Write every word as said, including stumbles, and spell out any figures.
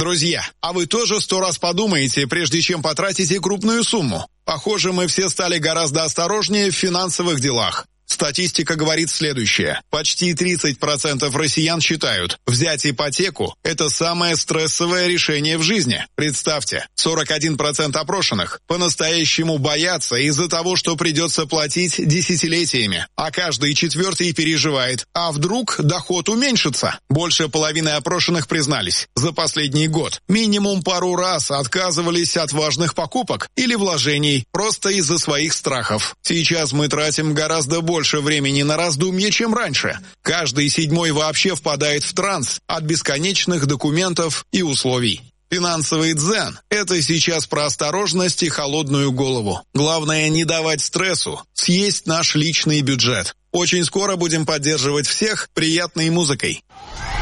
Друзья, а вы тоже сто раз подумаете, прежде чем потратите крупную сумму? Похоже, мы все стали гораздо осторожнее в финансовых делах. Статистика говорит следующее. Почти тридцать процентов россиян считают, взять ипотеку – это самое стрессовое решение в жизни. Представьте, сорок один процент опрошенных по-настоящему боятся из-за того, что придется платить десятилетиями, а каждый четвертый переживает, а вдруг доход уменьшится? Больше половины опрошенных признались, за последний год минимум пару раз отказывались от важных покупок или вложений просто из-за своих страхов. Сейчас мы тратим гораздо больше больше времени на раздумье, чем раньше. Каждый седьмой вообще впадает в транс от бесконечных документов и условий. Финансовый дзен – это сейчас про осторожность и холодную голову. Главное не давать стрессу, съесть наш личный бюджет. Очень скоро будем поддерживать всех приятной музыкой.